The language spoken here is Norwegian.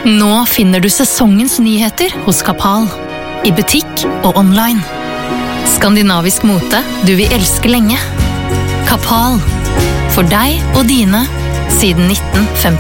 Nå finner du sesongens nyheter hos Kapal. I butikk og online. Skandinavisk mote du vil elske lenge. Kapal. For deg og dine siden 1950.